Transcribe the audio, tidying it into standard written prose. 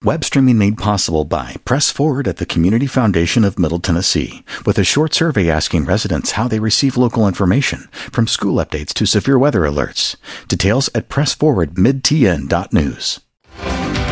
Web streaming made possible by Press Forward at the Community Foundation of Middle Tennessee, with a short survey asking residents how they receive local information, from school updates to severe weather alerts. Details at pressforwardmidtn.news.